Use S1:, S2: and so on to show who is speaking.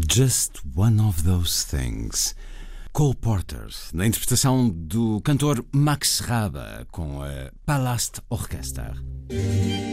S1: Just One of Those Things. Cole Porter, na interpretação do cantor Max Raba com a Palast Orchestra.